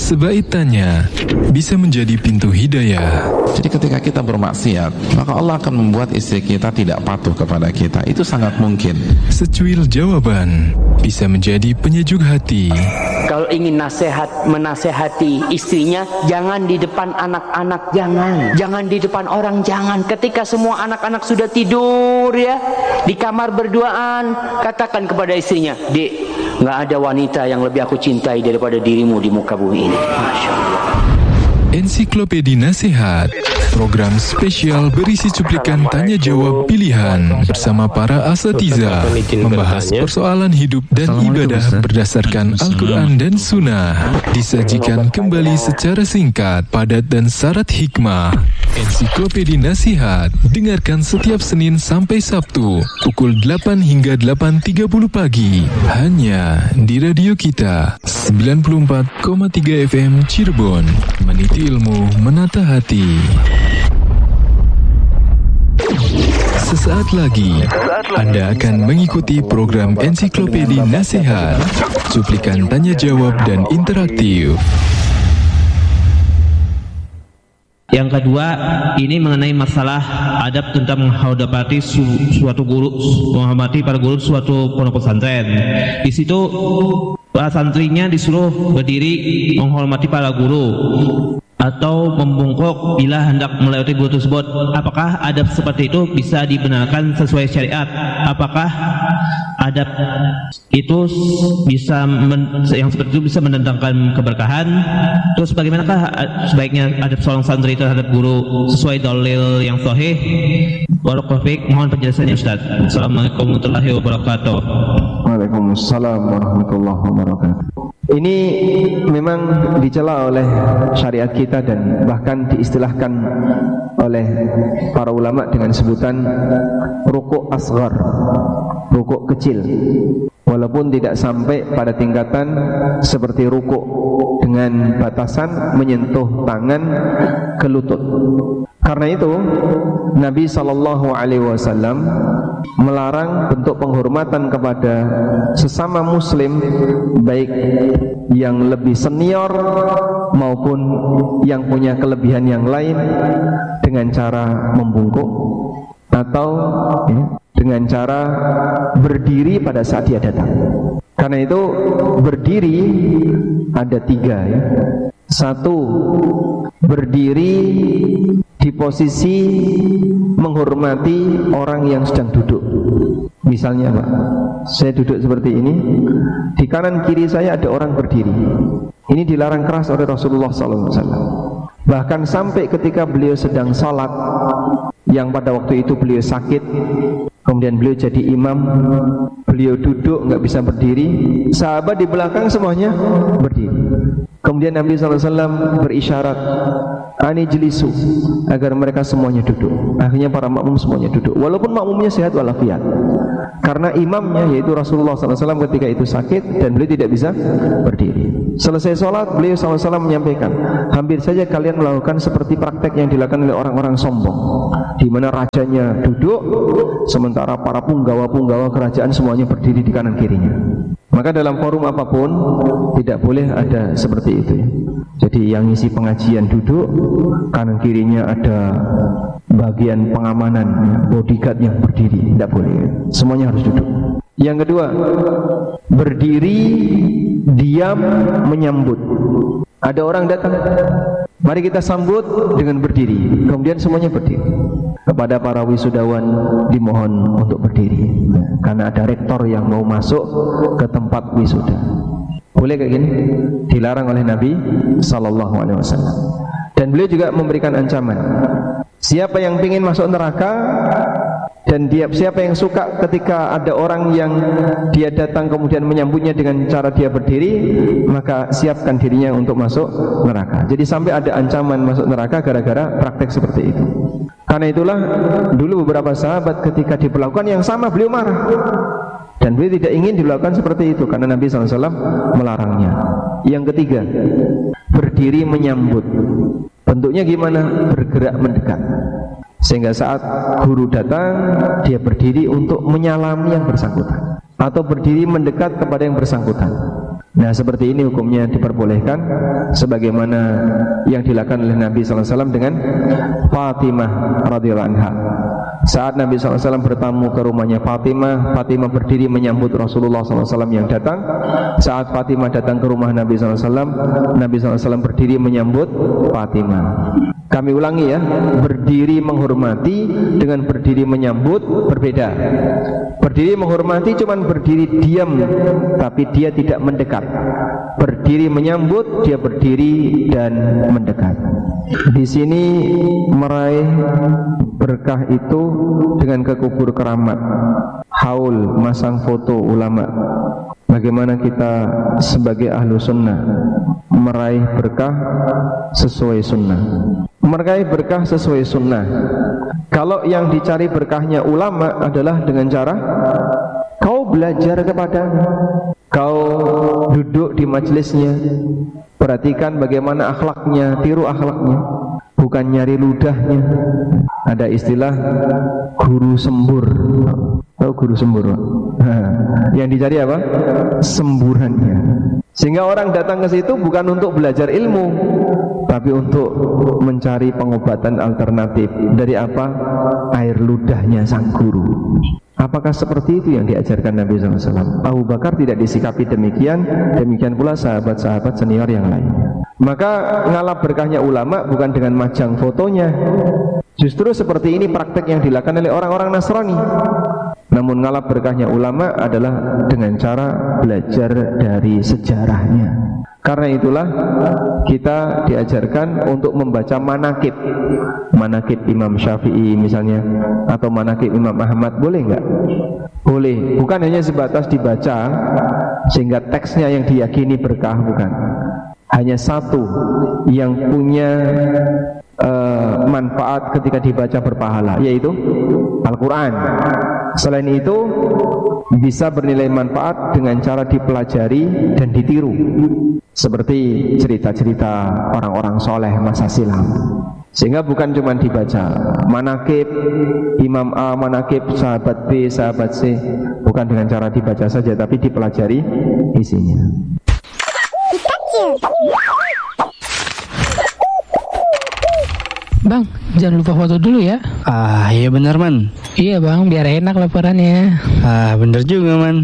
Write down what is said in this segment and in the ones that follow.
Sebaitannya bisa menjadi pintu hidayah. Jadi ketika kita bermaksiat, maka Allah akan membuat istri kita tidak patuh kepada kita. Itu sangat mungkin. Secuil jawaban bisa menjadi penyejuk hati. Kalau ingin menasehati istrinya, jangan di depan anak-anak, jangan di depan orang, jangan. Ketika semua anak-anak sudah tidur ya, di kamar berduaan, katakan kepada istrinya, "Dek, nggak ada wanita yang lebih aku cintai daripada dirimu di muka bumi ini." Masya Allah. Ensiklopedia Nasihat, program spesial berisi cuplikan tanya jawab pilihan bersama para asatiza, membahas persoalan hidup dan ibadah berdasarkan Al-Quran dan Sunnah. Disajikan kembali secara singkat, padat dan syarat hikmah. Ensiklopedia Nasihat, dengarkan setiap Senin sampai Sabtu pukul 8 hingga 8.30 pagi, hanya di radio kita 94,3 FM Cirebon. Meniti ilmu, menata hati. Sesaat lagi Anda akan mengikuti program Ensiklopedia Nasihat, cuplikan tanya jawab dan interaktif. Yang kedua, ini mengenai masalah adab tentang menghormati suatu guru, menghormati para guru suatu pondok pesantren. Di situ para santrinya disuruh berdiri menghormati para guru atau membungkuk bila hendak melewati guru tersebut. Apakah adab seperti itu bisa dibenarkan sesuai syariat? Apakah adab itu yang seperti itu bisa mendatangkan keberkahan? Terus bagaimanakah sebaiknya adab seorang santri terhadap guru sesuai dalil yang sahih? Barakallahu fiik, mohon penjelasannya Ustaz. Assalamualaikum warahmatullahi wabarakatuh. Waalaikumsalam warahmatullahi wabarakatuh. Ini memang dicela oleh syariat kita dan bahkan diistilahkan oleh para ulama dengan sebutan rukuk asghar, rukuk kecil. Walaupun tidak sampai pada tingkatan seperti rukuk dengan batasan menyentuh tangan ke lutut. Karena itu Nabi SAW melarang bentuk penghormatan kepada sesama muslim, baik yang lebih senior maupun yang punya kelebihan yang lain, dengan cara membungkuk atau dengan cara berdiri pada saat dia datang. Karena itu berdiri ada 3 ya. 1, berdiri di posisi menghormati orang yang sedang duduk. Misalnya Pak, saya duduk seperti ini, di kanan kiri saya ada orang berdiri. Ini dilarang keras oleh Rasulullah SAW. Bahkan sampai ketika beliau sedang salat, yang pada waktu itu beliau sakit, kemudian beliau jadi imam, beliau duduk nggak bisa berdiri, sahabat di belakang semuanya berdiri. Kemudian Nabi SAW berisyarat, ani jelisu, agar mereka semuanya duduk. Akhirnya para makmum semuanya duduk, walaupun makmumnya sehat walafiat, karena imamnya yaitu Rasulullah SAW ketika itu sakit dan beliau tidak bisa berdiri. Selesai sholat, beliau SAW menyampaikan, hampir saja kalian melakukan seperti praktek yang dilakukan oleh orang-orang sombong, di mana rajanya duduk sementara para punggawa-punggawa kerajaan semuanya berdiri di kanan kirinya. Maka dalam forum apapun tidak boleh ada seperti itu. Jadi yang ngisi pengajian duduk, kanan kirinya ada bagian pengamanan, bodyguard yang berdiri, tidak boleh. Semuanya harus duduk. Yang kedua, berdiri diam menyambut. Ada orang datang, mari kita sambut dengan berdiri. Kemudian semuanya berdiri. Kepada para wisudawan dimohon untuk berdiri, karena ada rektor yang mau masuk ke tempat wisuda. Boleh kayak gini? Dilarang oleh Nabi SAW. Dan beliau juga memberikan ancaman, siapa yang ingin masuk neraka dan siapa yang suka ketika ada orang yang dia datang kemudian menyambutnya dengan cara dia berdiri, maka siapkan dirinya untuk masuk neraka. Jadi sampai ada ancaman masuk neraka gara-gara praktek seperti itu. Karena itulah dulu beberapa sahabat ketika diperlakukan yang sama beliau marah, dan beliau tidak ingin dilakukan seperti itu karena Nabi SAW melarangnya. Yang ketiga, berdiri menyambut. Bentuknya gimana? Bergerak mendekat, sehingga saat guru datang dia berdiri untuk menyalami yang bersangkutan, atau berdiri mendekat kepada yang bersangkutan. Nah, seperti ini hukumnya diperbolehkan, sebagaimana yang dilakukan oleh Nabi SAW dengan Fatimah radhiyallahu anha. Saat Nabi SAW bertamu ke rumahnya Fatimah, Fatimah berdiri menyambut Rasulullah SAW yang datang. Saat Fatimah datang ke rumah Nabi SAW, Nabi SAW berdiri menyambut Fatimah. Kami ulangi ya, berdiri menghormati dengan berdiri menyambut berbeda. Berdiri menghormati cuman berdiri diam, tapi dia tidak mendekat. Berdiri menyambut, dia berdiri dan mendekat. Di sini meraih berkah itu dengan ke kubur keramat, haul, masang foto ulama. Bagaimana kita sebagai ahlu sunnah meraih berkah sesuai sunnah? Meraih berkah sesuai sunnah, kalau yang dicari berkahnya ulama adalah dengan cara kau belajar kepadanya, kau duduk di majelisnya, perhatikan bagaimana akhlaknya, tiru akhlaknya, bukan nyari ludahnya. Ada istilah guru sembur. Tahu guru sembur? Yang dicari apa? Semburannya. Sehingga orang datang ke situ bukan untuk belajar ilmu, tapi untuk mencari pengobatan alternatif. Dari apa? Air ludahnya sang guru. Apakah seperti itu yang diajarkan Nabi SAW? Abu Bakar tidak disikapi demikian, demikian pula sahabat-sahabat senior yang lainnya. Maka ngalap berkahnya ulama bukan dengan majang fotonya. Justru seperti ini praktek yang dilakukan oleh orang-orang Nasrani. Namun ngalap berkahnya ulama adalah dengan cara belajar dari sejarahnya. Karena itulah kita diajarkan untuk membaca manakib. Manakib Imam Syafi'i misalnya, atau manakib Imam Ahmad, boleh enggak? Boleh, bukan hanya sebatas dibaca sehingga teksnya yang diyakini berkah, bukan. Hanya satu yang punya manfaat ketika dibaca berpahala, yaitu Al-Quran. Selain itu bisa bernilai manfaat dengan cara dipelajari dan ditiru, seperti cerita-cerita orang-orang soleh masa silam. Sehingga bukan cuma dibaca manakib Imam A, manakib sahabat B, sahabat C, bukan dengan cara dibaca saja, tapi dipelajari isinya. Bang, jangan lupa foto dulu ya. Iya bener man. Iya bang, biar enak laporannya. Bener juga man.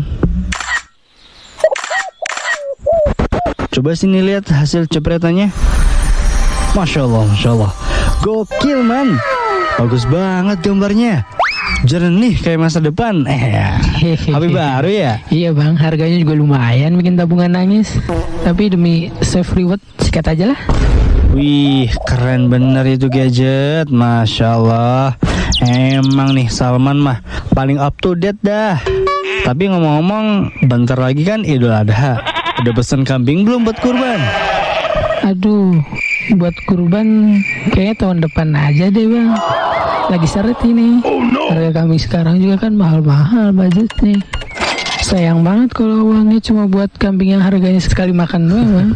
Coba sini lihat hasil cepretannya. Masya Allah, gokil man. Bagus banget gambarnya, jernih kayak masa depan. HP baru ya? Iya bang, harganya juga lumayan bikin tabungan nangis. Tapi demi save reward, sikat aja lah. Wih, keren bener itu gadget, Masya Allah. Emang nih Salman mah paling up to date dah. Tapi ngomong-ngomong, bentar lagi kan Idul Adha. Udah pesen kambing belum buat kurban? Aduh, buat kurban kayaknya tahun depan aja deh bang. Lagi seret ini. Harga kambing sekarang juga kan mahal-mahal budgetnya. Sayang banget kalau uangnya cuma buat kambing yang harganya sekali makan doang bang.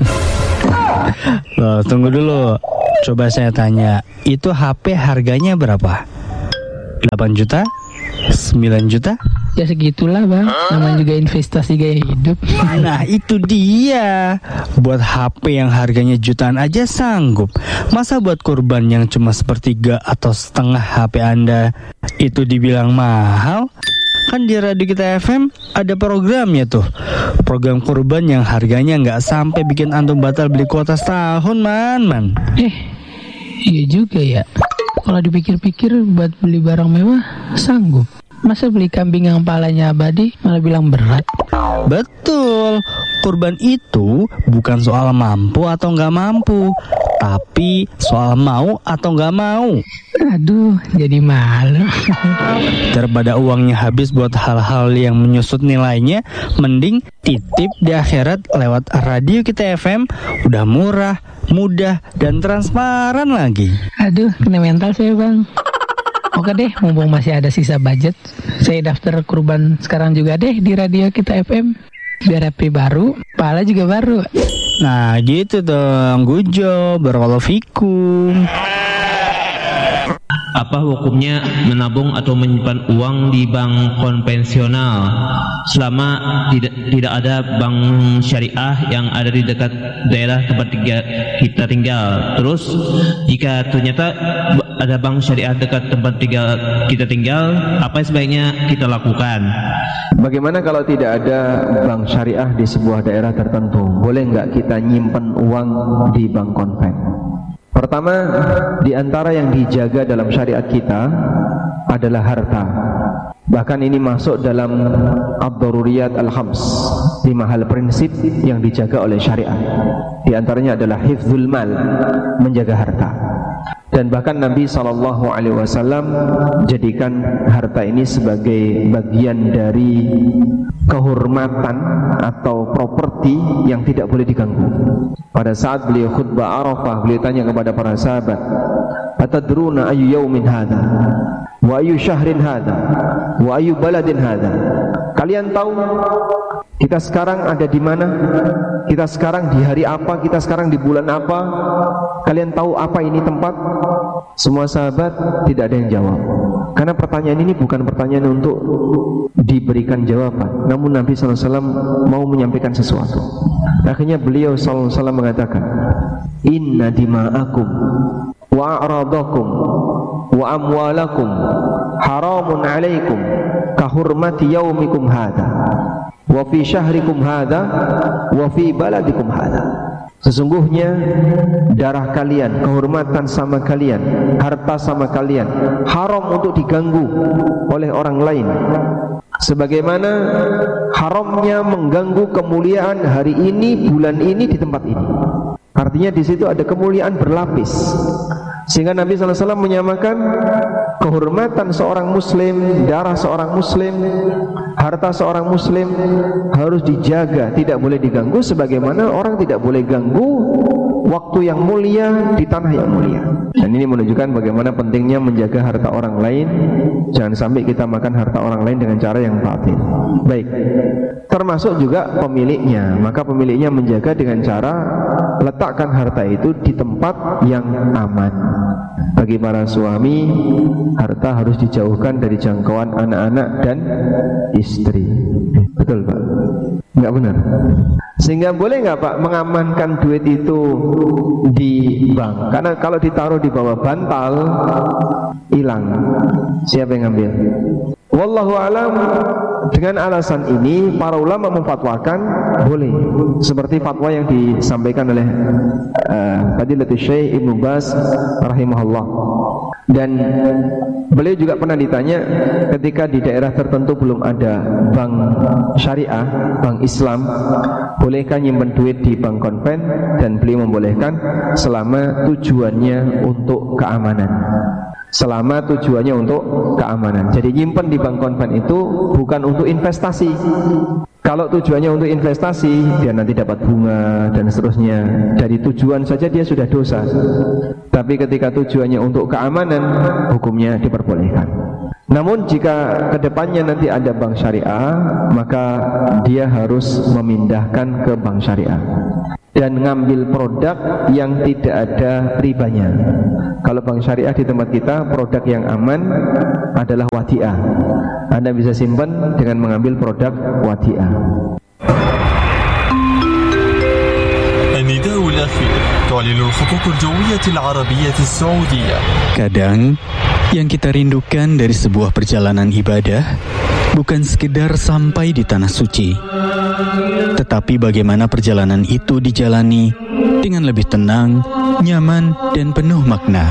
Loh, tunggu dulu. Coba saya tanya, itu HP harganya berapa? 8 juta? 9 juta? Ya segitulah bang, namanya juga investasi gaya hidup. Nah itu dia. Buat HP yang harganya jutaan aja sanggup. Masa buat kurban yang cuma sepertiga atau setengah HP Anda itu dibilang mahal? Kan di Radio Kita FM ada programnya tuh, program kurban yang harganya nggak sampai bikin antum batal beli kuota setahun man. Iya juga ya. Kalau dipikir-pikir buat beli barang mewah sanggup. Masa beli kambing yang palanya abadi malah bilang berat? Betul, kurban itu bukan soal mampu atau nggak mampu, tapi soal mau atau nggak mau. Aduh, jadi malu. Daripada uangnya habis buat hal-hal yang menyusut nilainya, mending titip di akhirat lewat Radio Kita FM. Udah murah, mudah, dan transparan lagi. Aduh, kena mental saya bang. Oke deh, mumpung masih ada sisa budget, saya daftar kurban sekarang juga deh di Radio Kita FM. Biar HP baru, pahala juga baru. Nah gitu dong, Gujo, barakallahu fikum. Apa hukumnya menabung atau menyimpan uang di bank konvensional selama tidak ada bank syariah yang ada di dekat daerah tempat kita tinggal? Terus jika ternyata ada bank syariah dekat tempat kita tinggal, apa sebaiknya kita lakukan? Bagaimana kalau tidak ada bank syariah di sebuah daerah tertentu? Boleh nggak kita nyimpen uang di bank konven? Pertama, di antara yang dijaga dalam syariat kita adalah harta. Bahkan ini masuk dalam ad-daruriyat al-khams, 5 hal prinsip yang dijaga oleh syariat. Di antaranya adalah hifdzul mal, menjaga harta. Dan bahkan Nabi SAW jadikan harta ini sebagai bagian dari kehormatan atau properti yang tidak boleh diganggu. Pada saat beliau khutbah Arafah, beliau tanya kepada para sahabat, "Atadruna ayu yaumin hadha? Wa ayu syahrin hadha? Wa ayu baladin hadha?" Kalian tahu kita sekarang ada di mana? Kita sekarang di hari apa? Kita sekarang di bulan apa? Kalian tahu apa ini tempat? Semua sahabat tidak ada yang jawab. Karena pertanyaan ini bukan pertanyaan untuk diberikan jawaban, namun Nabi SAW mau menyampaikan sesuatu. Akhirnya beliau SAW mengatakan, "Inna dima'akum wa a'radakum wa amwalakum haramun alaikum kahurmati yaumikum hadha wa fi syahrikum hadha wa fi baladikum hadha." Sesungguhnya darah kalian, kehormatan sama kalian, harta sama kalian haram untuk diganggu oleh orang lain, sebagaimana haramnya mengganggu kemuliaan hari ini, bulan ini, di tempat ini. Artinya di situ ada kemuliaan berlapis, sehingga Nabi SAW menyamakan kehormatan seorang muslim, darah seorang muslim, harta seorang muslim harus dijaga, tidak boleh diganggu, sebagaimana orang tidak boleh ganggu waktu yang mulia di tanah yang mulia. Dan ini menunjukkan bagaimana pentingnya menjaga harta orang lain. Jangan sampai kita makan harta orang lain dengan cara yang batil. Baik, termasuk juga pemiliknya. Maka pemiliknya menjaga dengan cara letakkan harta itu di tempat yang aman. Bagi para suami, harta harus dijauhkan dari jangkauan anak-anak dan istri. Betul Pak? Enggak benar? Sehingga boleh nggak Pak mengamankan duit itu di bank? Karena kalau ditaruh di bawah bantal hilang. Siapa yang ngambil? Wallahu alam. Dengan alasan ini para ulama memfatwakan boleh, seperti fatwa yang disampaikan oleh Fadilatul Syekh Ibnu Baz rahimahullah. Dan beliau juga pernah ditanya ketika di daerah tertentu belum ada bank syariah, bank Islam, bolehkah nyimpen duit di bank konven? Dan beliau membolehkan selama tujuannya untuk keamanan. Selama tujuannya untuk keamanan. Jadi nyimpen di bank konven itu bukan untuk investasi. Kalau tujuannya untuk investasi, dia nanti dapat bunga dan seterusnya. Dari tujuan saja dia sudah dosa. Tapi ketika tujuannya untuk keamanan, hukumnya diperbolehkan. Namun jika kedepannya nanti ada bank syariah, maka dia harus memindahkan ke bank syariah dan ngambil produk yang tidak ada ribanya. Kalau bank syariah di tempat kita, produk yang aman adalah wadi'ah. Anda bisa simpan dengan mengambil produk wadi'ah. Kadang yang kita rindukan dari sebuah perjalanan ibadah bukan sekedar sampai di tanah suci, tetapi bagaimana perjalanan itu dijalani dengan lebih tenang, nyaman, dan penuh makna.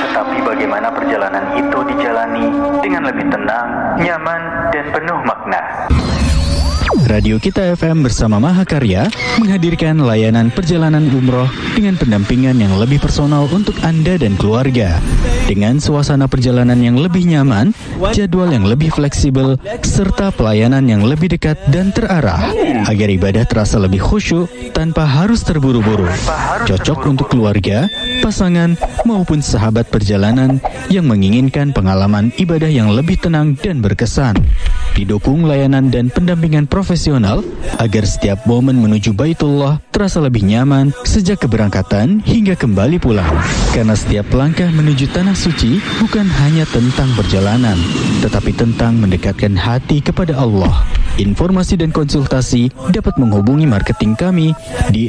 Radio Kita FM bersama Mahakarya menghadirkan layanan perjalanan umroh dengan pendampingan yang lebih personal untuk Anda dan keluarga. Dengan suasana perjalanan yang lebih nyaman, jadwal yang lebih fleksibel, serta pelayanan yang lebih dekat dan terarah, agar ibadah terasa lebih khusyuk tanpa harus terburu-buru. Cocok untuk keluarga, pasangan, maupun sahabat perjalanan yang menginginkan pengalaman ibadah yang lebih tenang dan berkesan. didukung layanan dan pendampingan profesional agar setiap momen menuju Baitullah terasa lebih nyaman sejak keberangkatan hingga kembali pulang. Karena setiap langkah menuju tanah suci bukan hanya tentang perjalanan, tetapi tentang mendekatkan hati kepada Allah. Informasi dan konsultasi dapat menghubungi marketing kami di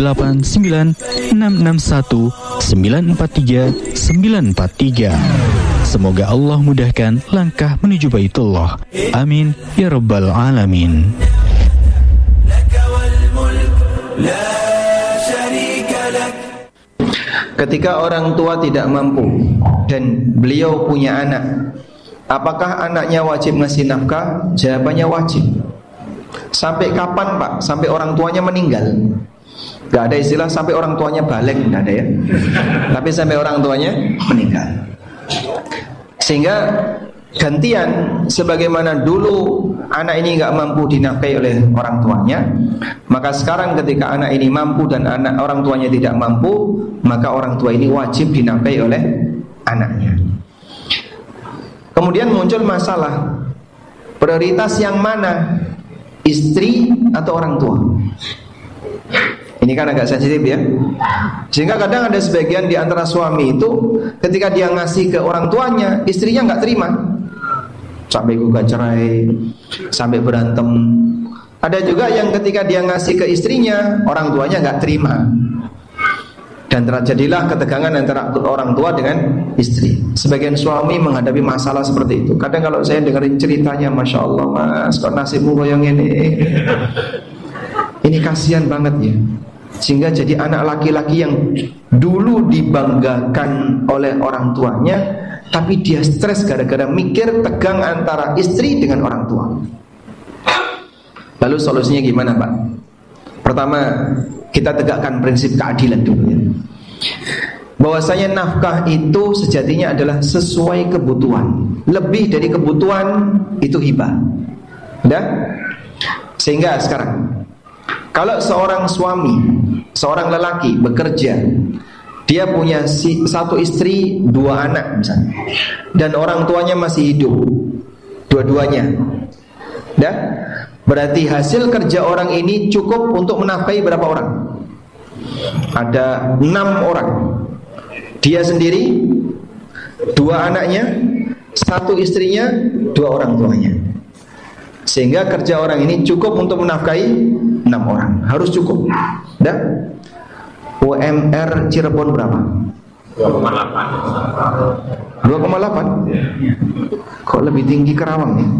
0891-943-943. Semoga Allah mudahkan langkah menuju Baitullah. Amin ya rabbal alamin. Ketika orang tua tidak mampu dan beliau punya anak, apakah anaknya wajib ngasih nafkah? Jawabannya wajib. Sampai kapan, Pak? Sampai orang tuanya meninggal. Gak ada istilah sampai orang tuanya balik, gak ada ya. Tapi sampai orang tuanya meninggal. Sehingga gantian, sebagaimana dulu anak ini gak mampu dinafkahi oleh orang tuanya, maka sekarang ketika anak ini mampu dan orang tuanya tidak mampu, maka orang tua ini wajib dinafkahi oleh anaknya. Kemudian muncul masalah, prioritas yang mana? Istri atau orang tua? Ini kan agak sensitif ya. Sehingga kadang ada sebagian di antara suami itu ketika dia ngasih ke orang tuanya, istrinya nggak terima, sampai gugat cerai, sampai berantem. Ada juga yang ketika dia ngasih ke istrinya, orang tuanya nggak terima, dan terjadilah ketegangan antara orang tua dengan istri. Sebagian suami menghadapi masalah seperti itu. Kadang kalau saya dengerin ceritanya, Masya Allah mas, kok nasibmu goyang ini. Ini kasihan banget ya. Sehingga jadi anak laki-laki yang dulu dibanggakan oleh orang tuanya, tapi dia stres gara-gara mikir tegang antara istri dengan orang tua. Lalu solusinya gimana Pak? Pertama, kita tegakkan prinsip keadilan dulu ya. Bahwasanya nafkah itu sejatinya adalah sesuai kebutuhan. Lebih dari kebutuhan itu hibah. Udah? Sehingga sekarang kalau seorang suami, seorang lelaki bekerja, dia punya satu istri, 2 anak misalnya, dan orang tuanya masih hidup, dua-duanya. Dah? Berarti hasil kerja orang ini cukup untuk menafkahi berapa orang? Ada 6 orang. Dia sendiri, 2 anaknya, 1 istrinya, 2 orang tuanya. Sehingga kerja orang ini cukup untuk menafkahi 6 orang. Harus cukup. Dah? UMR Cirebon berapa? 2,8. 2,8? Kok lebih tinggi Kerawang nih?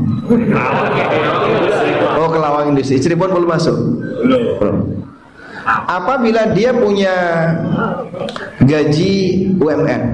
Oh, Kerawang Industri. Cirebon belum masuk? Belum. Apabila dia punya gaji UMR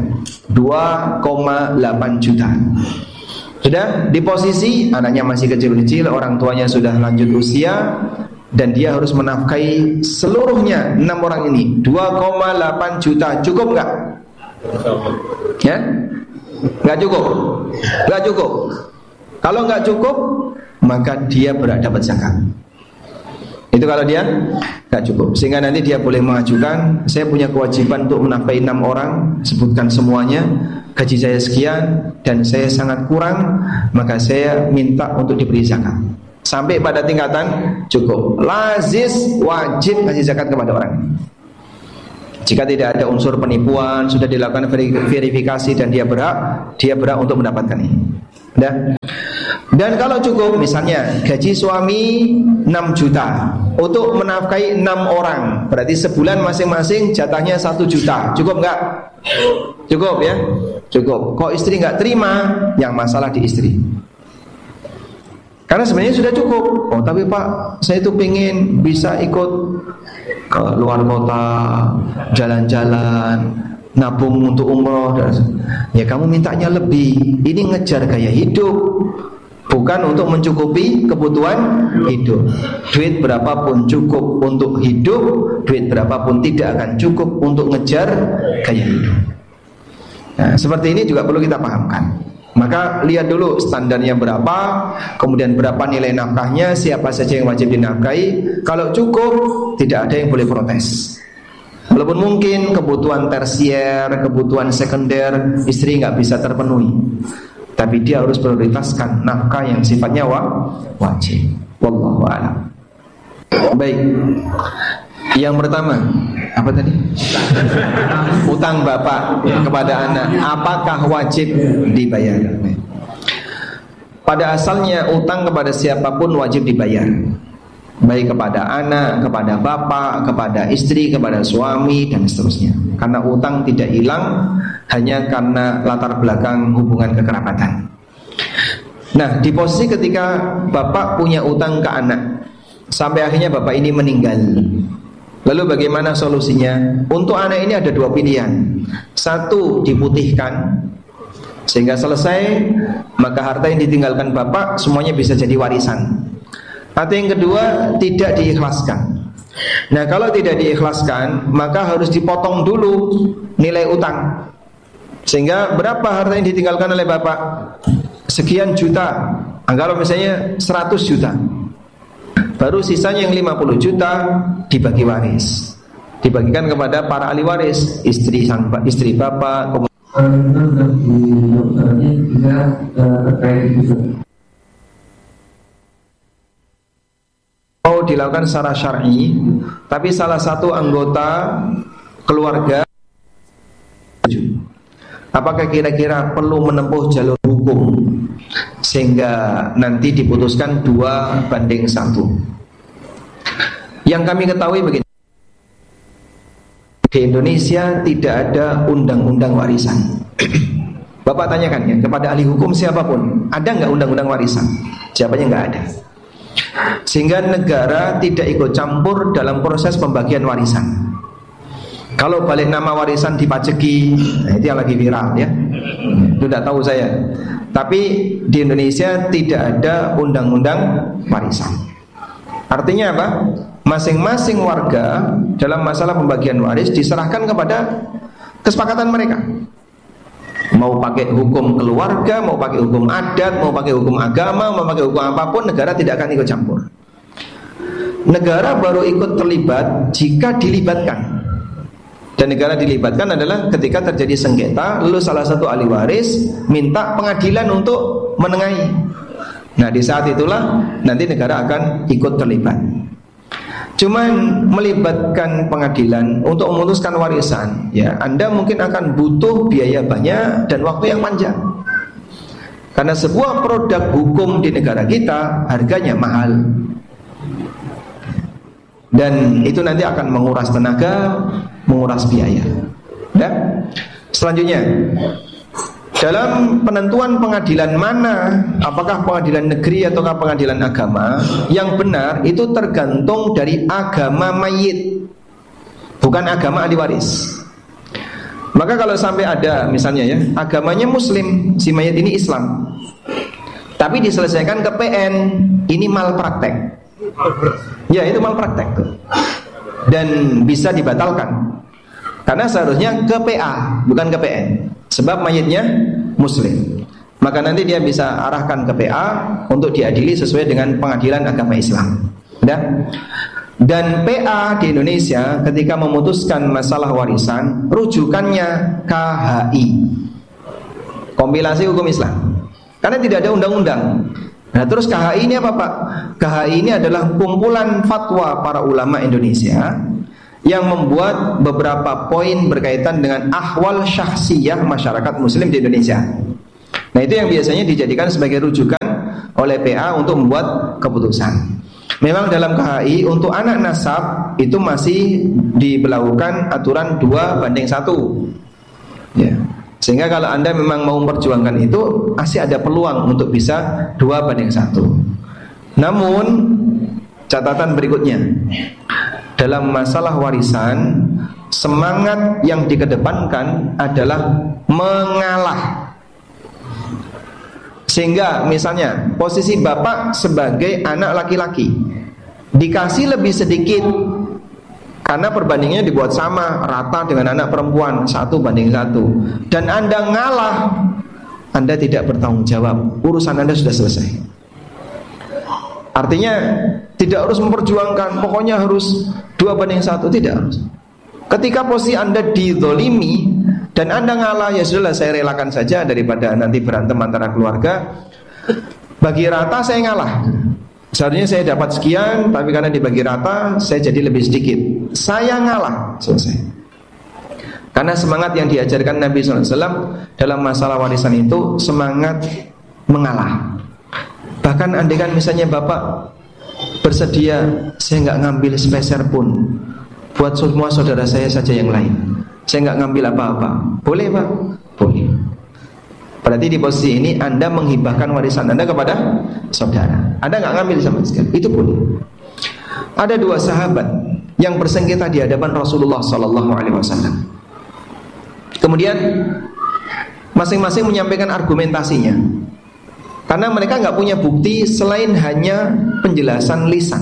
2,8 juta, sudah di posisi anaknya masih kecil-kecil, orang tuanya sudah lanjut usia, dan dia harus menafkahi seluruhnya 6 orang ini. 2,8 juta cukup nggak? Ya? Nggak cukup. Nggak cukup. Kalau nggak cukup, maka dia berhak dapat zakat. Itu kalau dia nggak cukup. Sehingga nanti dia boleh mengajukan, saya punya kewajiban untuk menafkahi 6 orang, sebutkan semuanya, gaji saya sekian dan saya sangat kurang, maka saya minta untuk diberi zakat. Sampai pada tingkatan cukup. Lazis, wajib kasih zakat kepada orang. Jika tidak ada unsur penipuan, sudah dilakukan verifikasi dan dia berhak untuk mendapatkan ini. Dan kalau cukup, misalnya gaji suami 6 juta untuk menafkahi 6 orang, berarti sebulan masing-masing jatahnya 1 juta. Cukup nggak? Cukup ya? Cukup. Kok istri nggak terima? Yang masalah di istri. Karena sebenarnya sudah cukup. Oh tapi Pak, saya itu pengen bisa ikut ke luar kota, jalan-jalan, nabung untuk umroh. Ya kamu mintanya lebih. Ini ngejar gaya hidup, bukan untuk mencukupi kebutuhan hidup. Duit berapapun cukup untuk hidup, duit berapapun tidak akan cukup untuk ngejar gaya hidup. Nah, seperti ini juga perlu kita pahamkan. Maka lihat dulu standarnya berapa, kemudian berapa nilai nafkahnya, siapa saja yang wajib dinafkahi. Kalau cukup, tidak ada yang boleh protes. Walaupun mungkin kebutuhan tersier, kebutuhan sekunder istri nggak bisa terpenuhi. tapi dia harus prioritaskan nafkah yang sifatnya wajib. Wallahu a'lam. Baik. Yang pertama, apa tadi? Utang bapak kepada anak, apakah wajib dibayar? Pada asalnya utang kepada siapapun wajib dibayar, baik kepada anak, kepada bapak, kepada istri, kepada suami, dan seterusnya. Karena utang tidak hilang hanya karena latar belakang hubungan kekerabatan. Nah, di posisi ketika bapak punya utang ke anak sampai akhirnya bapak ini meninggal, lalu bagaimana solusinya? Untuk anak ini ada dua pilihan. Satu, diputihkan sehingga selesai, maka harta yang ditinggalkan bapak semuanya bisa jadi warisan. Atau yang kedua, tidak diikhlaskan. Nah, kalau tidak diikhlaskan, maka harus dipotong dulu nilai utang. Sehingga berapa harta yang ditinggalkan oleh bapak? Sekian juta. Kalau misalnya 100 juta, baru sisanya yang 50 juta dibagi waris, dibagikan kepada para ahli waris, istri bapak. Mau dilakukan secara syar'i, tapi salah satu anggota keluarga, apakah kira-kira perlu menempuh jalur hukum sehingga nanti diputuskan 2:1? Yang kami ketahui begini, di Indonesia tidak ada undang-undang warisan. Bapak tanyakan ya kepada ahli hukum siapapun, ada nggak undang-undang warisan? Jawabannya nggak ada. Sehingga negara tidak ikut campur dalam proses pembagian warisan. Kalau balik nama warisan dipajeki, nah itu yang lagi viral ya. Itu tidak tahu saya. Tapi di Indonesia tidak ada undang-undang warisan. Artinya apa? Masing-masing warga dalam masalah pembagian waris diserahkan kepada kesepakatan mereka. Mau pakai hukum keluarga, mau pakai hukum adat, mau pakai hukum agama, mau pakai hukum apapun, negara tidak akan ikut campur. Negara baru ikut terlibat jika dilibatkan. Dan negara dilibatkan adalah ketika terjadi sengketa, lalu salah satu ahli waris minta pengadilan untuk menengahi. Nah, di saat itulah nanti negara akan ikut terlibat. Cuman melibatkan pengadilan untuk memutuskan warisan, ya Anda mungkin akan butuh biaya banyak dan waktu yang panjang. Karena sebuah produk hukum di negara kita harganya mahal. Dan itu nanti akan menguras tenaga, menguras biaya. Ya. Selanjutnya, dalam penentuan pengadilan mana, apakah pengadilan negeri ataukah pengadilan agama, yang benar itu tergantung dari agama mayit, bukan agama ahli waris. Maka kalau sampai ada misalnya ya, agamanya muslim, si mayit ini Islam, tapi diselesaikan ke PN, ini malpraktek. Ya, itu malpraktek tuh. Dan bisa dibatalkan. Karena seharusnya ke PA, bukan ke PN. Sebab mayitnya muslim. Maka nanti dia bisa arahkan ke PA untuk diadili sesuai dengan pengadilan agama Islam. Dan PA di Indonesia ketika memutuskan masalah warisan, rujukannya KHI, Kompilasi Hukum Islam. Karena tidak ada undang-undang. Nah, terus KHI ini apa, Pak? KHI ini adalah kumpulan fatwa para ulama Indonesia yang membuat beberapa poin berkaitan dengan ahwal syakhsiyah masyarakat muslim di Indonesia. Nah, itu yang biasanya dijadikan sebagai rujukan oleh PA untuk membuat keputusan. Memang dalam KHI untuk anak nasab itu masih diberlakukan aturan 2:1. Ya. Sehingga kalau Anda memang mau memperjuangkan itu, masih ada peluang untuk bisa 2:1. Namun catatan berikutnya, dalam masalah warisan, semangat yang dikedepankan adalah mengalah. Sehingga misalnya posisi bapak sebagai anak laki-laki dikasih lebih sedikit karena perbandingannya dibuat sama, rata dengan anak perempuan 1:1, dan Anda ngalah, Anda tidak bertanggung jawab, urusan Anda sudah selesai. Artinya tidak harus memperjuangkan, pokoknya harus 2:1, tidak harus. Ketika posisi Anda dizolimi dan Anda ngalah, ya sudah saya relakan saja daripada nanti berantem antara keluarga. Bagi rata saya ngalah. Seharusnya saya dapat sekian, tapi karena dibagi rata saya jadi lebih sedikit. Saya ngalah, selesai. Karena semangat yang diajarkan Nabi SAW dalam masalah warisan itu semangat mengalah. Bahkan andaikan misalnya bapak bersedia, saya nggak ngambil sepeser pun, buat semua saudara saya saja yang lain, saya nggak ngambil apa-apa. Boleh Pak? Boleh. Berarti di posisi ini Anda menghibahkan warisan Anda kepada saudara, Anda nggak ngambil sama sekali, itu boleh. Ada dua sahabat yang bersengketa di hadapan Rasulullah SAW. Kemudian masing-masing menyampaikan argumentasinya, karena mereka nggak punya bukti selain hanya penjelasan lisan.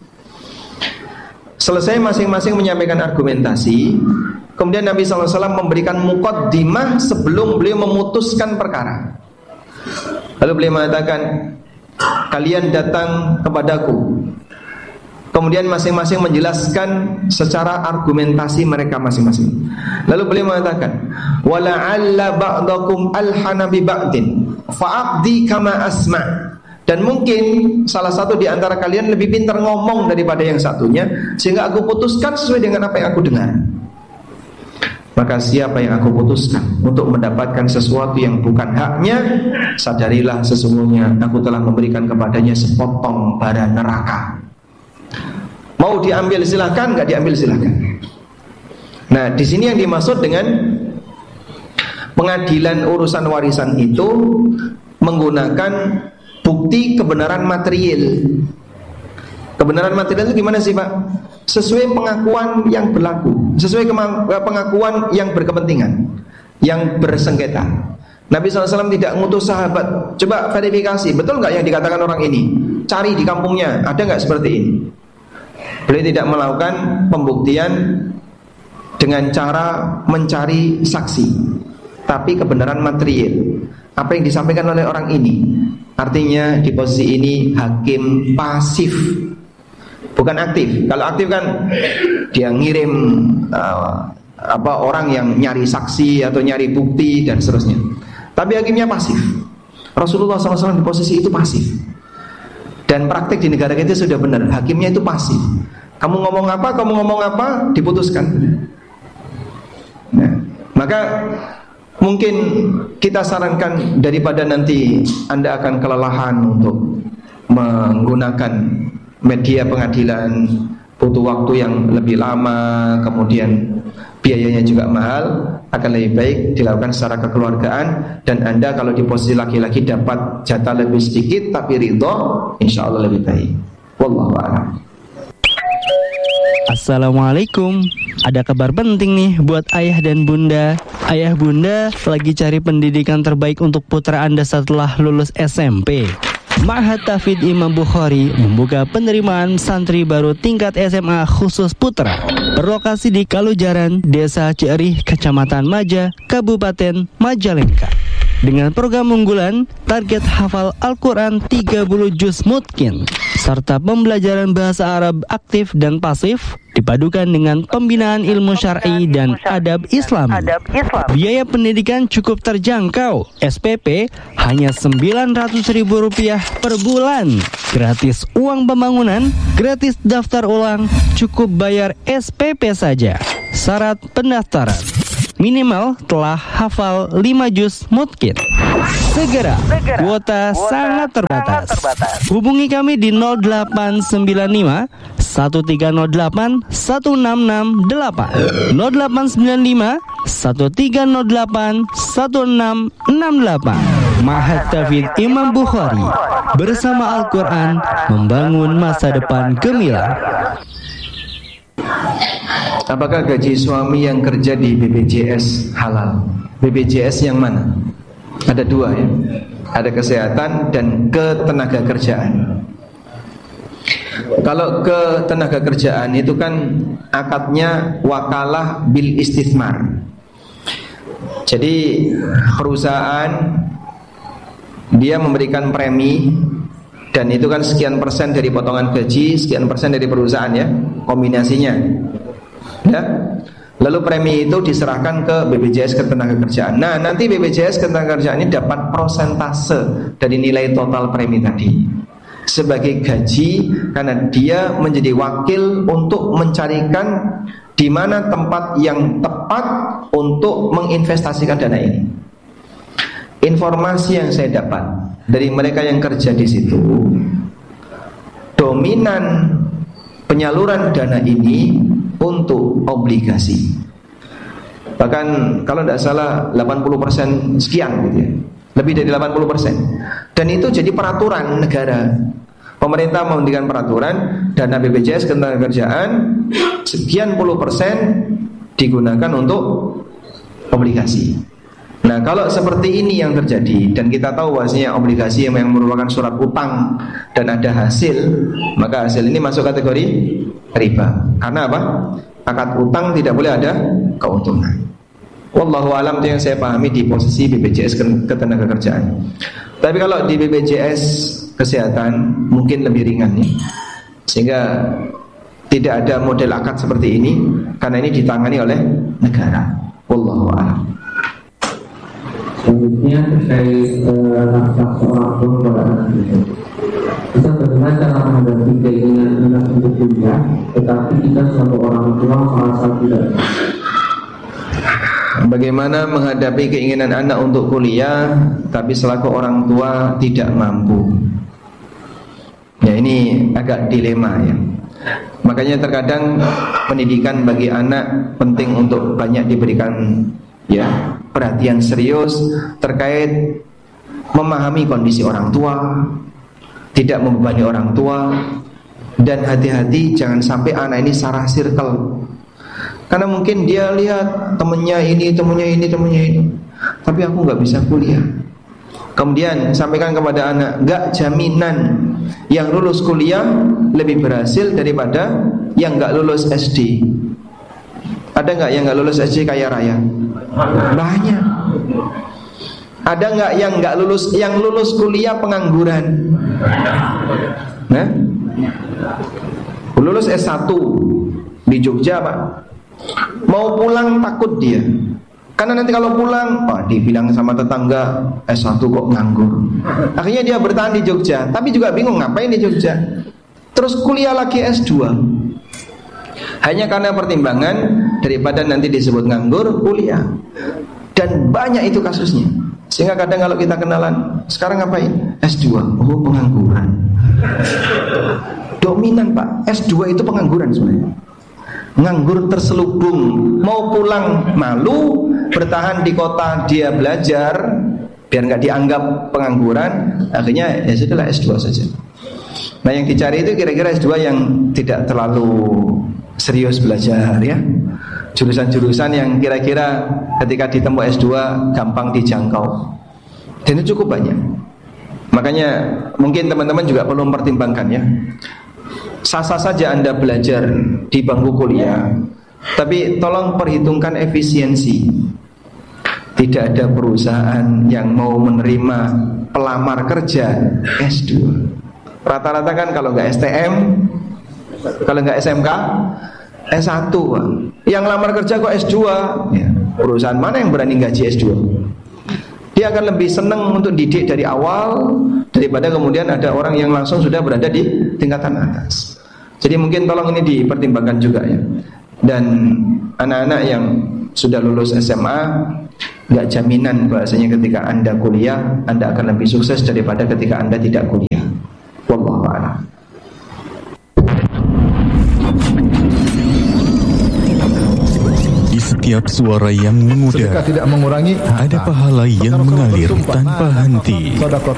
Selesai masing-masing menyampaikan argumentasi, kemudian Nabi SAW memberikan muqaddimah sebelum beliau memutuskan perkara. Lalu beliau mengatakan, kalian datang kepadaku. Kemudian masing-masing menjelaskan secara argumentasi mereka masing-masing. Lalu beliau mengatakan, wala'alla ba'dakum alhana bi ba'din fa'aqdi kama asma'. Dan mungkin salah satu di antara kalian lebih pintar ngomong daripada yang satunya, sehingga aku putuskan sesuai dengan apa yang aku dengar. Maka siapa yang aku putuskan untuk mendapatkan sesuatu yang bukan haknya, sadarilah sesungguhnya aku telah memberikan kepadanya sepotong bara neraka. Mau diambil silahkan, nggak diambil silahkan. Nah, di sini yang dimaksud dengan pengadilan urusan warisan itu menggunakan bukti kebenaran material. Kebenaran material itu gimana sih Pak? Sesuai pengakuan yang berlaku, sesuai pengakuan yang berkepentingan, yang bersengketa. Nabi SAW tidak ngutus sahabat, coba verifikasi, betul nggak yang dikatakan orang ini? Cari di kampungnya, ada nggak seperti ini? Beliau tidak melakukan pembuktian dengan cara mencari saksi, tapi kebenaran material. Apa yang disampaikan oleh orang ini, artinya di posisi ini hakim pasif, bukan aktif. Kalau aktif kan dia ngirim orang yang nyari saksi atau nyari bukti dan seterusnya. Tapi hakimnya pasif. Rasulullah SAW di posisi itu pasif. Dan praktik di negara kita sudah benar, hakimnya itu pasif. Kamu ngomong apa, diputuskan. Nah, maka mungkin kita sarankan daripada nanti Anda akan kelelahan untuk menggunakan media pengadilan, butuh waktu yang lebih lama, kemudian biayanya juga mahal, akan lebih baik dilakukan secara kekeluargaan. Dan Anda kalau di posisi laki-laki dapat jatah lebih sedikit tapi ridho, insya Allah lebih baik. Wallahu a'lam. Assalamualaikum. Ada kabar penting nih buat ayah dan bunda. Ayah bunda lagi cari pendidikan terbaik untuk putra Anda setelah lulus SMP. Ma'had Tahfidz Imam Bukhari membuka penerimaan santri baru tingkat SMA khusus putra. Berlokasi di Kalujaran, Desa Cierih, Kecamatan Maja, Kabupaten Majalengka. Dengan program unggulan, target hafal Al-Quran 30 juz mutkin, serta pembelajaran bahasa Arab aktif dan pasif, dipadukan dengan pembinaan ilmu syar'i dan adab Islam. Biaya pendidikan cukup terjangkau. SPP hanya Rp900.000 per bulan. Gratis uang pembangunan, gratis daftar ulang, cukup bayar SPP saja. Syarat pendaftaran: minimal telah hafal 5 juz mutkin. Segera, kuota sangat terbatas. Hubungi kami di 0895 1308 1668, 0895 1308 1668. Ma'had Tahfidz Imam Bukhari, bersama Al-Quran membangun masa depan gemilang. Apakah gaji suami yang kerja di BPJS halal? BPJS yang mana? Ada dua ya. Ada kesehatan dan ketenaga kerjaan. Kalau ketenaga kerjaan itu kan akadnya wakalah bil istithmar. Jadi perusahaan dia memberikan premi, dan itu kan sekian persen dari potongan gaji, sekian persen dari perusahaan ya, kombinasinya ya. Lalu premi itu diserahkan ke BPJS Ketenagakerjaan. Nah, nanti BPJS Ketenagakerjaan ini dapat prosentase dari nilai total premi tadi sebagai gaji, karena dia menjadi wakil untuk mencarikan di mana tempat yang tepat untuk menginvestasikan dana ini. Informasi yang saya dapat dari mereka yang kerja di situ, dominan penyaluran dana ini untuk obligasi. Bahkan kalau tidak salah 80% sekian gitu ya. Lebih dari 80%. Dan itu jadi peraturan negara. Pemerintah memberikan peraturan dana BPJS Ketenagakerjaan sekian puluh persen digunakan untuk obligasi. Nah, kalau seperti ini yang terjadi dan kita tahu bahwasanya obligasi yang merupakan surat utang dan ada hasil, maka hasil ini masuk kategori riba. Karena apa? Akad utang tidak boleh ada keuntungan. Wallahu alam, itu yang saya pahami di posisi BPJS Ketenagakerjaan. Tapi kalau di BPJS Kesehatan mungkin lebih ringan nih, sehingga tidak ada model akad seperti ini karena ini ditangani oleh negara. Wallahu a'lam. Selanjutnya terkait nafkah seorang tua kepada anak itu. Kita bagaimana cara menghadapi keinginan anak untuk kuliah, tetapi kita sebagai orang tua merasa tidak. Bagaimana menghadapi keinginan anak untuk kuliah tapi selaku orang tua tidak mampu? Ya, ini agak dilema ya. Makanya terkadang pendidikan bagi anak penting untuk banyak diberikan ya perhatian serius terkait memahami kondisi orang tua, tidak membebani orang tua, dan hati-hati jangan sampai anak ini salah circle. Karena mungkin dia lihat temennya ini, tapi aku nggak bisa kuliah. Kemudian sampaikan kepada anak, nggak jaminan yang lulus kuliah lebih berhasil daripada yang nggak lulus SD. Ada nggak yang nggak lulus SD kaya raya? Banyak. Ada nggak yang lulus kuliah pengangguran? Nah, lulus S1 di Jogja Pak, mau pulang takut dia. Karena nanti kalau pulang, dibilang sama tetangga S1 kok nganggur. Akhirnya dia bertahan di Jogja, tapi juga bingung ngapain di Jogja. Terus kuliah lagi S2. Hanya karena pertimbangan daripada nanti disebut nganggur, kuliah. Dan banyak itu kasusnya. Sehingga kadang kalau kita kenalan, sekarang ngapain? S2. Oh, pengangguran. Dominan Pak, S2 itu pengangguran sebenarnya. Nganggur terselubung, mau pulang malu, bertahan di kota dia belajar biar nggak dianggap pengangguran, akhirnya ya sudahlah S2 saja. Nah, yang dicari itu kira-kira S2 yang tidak terlalu serius belajar ya, jurusan-jurusan yang kira-kira ketika ditempuh S2 gampang dijangkau, dan itu cukup banyak. Makanya mungkin teman-teman juga perlu mempertimbangkan ya. Sah-sah saja Anda belajar di bangku kuliah, tapi tolong perhitungkan efisiensi. Tidak ada perusahaan yang mau menerima pelamar kerja S2. Rata-rata kan kalau nggak STM, kalau nggak SMK, S1. Yang lamar kerja kok S2 ya, perusahaan mana yang berani gaji S2? Dia akan lebih senang untuk didik dari awal daripada kemudian ada orang yang langsung sudah berada di tingkatan atas. Jadi mungkin tolong ini dipertimbangkan juga ya. Dan anak-anak yang sudah lulus SMA, nggak jaminan bahasanya ketika Anda kuliah Anda akan lebih sukses daripada ketika Anda tidak kuliah. Wallahu a'lam. Setiap suara yang mengudara, tidak mengurangi ada pahala yang mengalir tanpa henti.